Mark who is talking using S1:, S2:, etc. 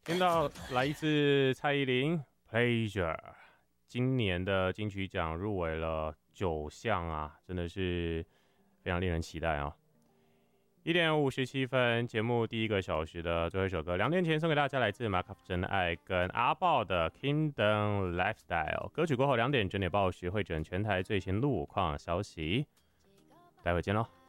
S1: 听到来自蔡依林《Pleasure》，今年的金曲奖入围了9项啊，真的是非常令人期待啊！1:57，节目第一个小时的最后一首歌，2点前送给大家，来自马卡夫真爱跟阿豹的《Kingdom Lifestyle》。歌曲过后2点整点报时会诊全台最新路况消息，待会见喽。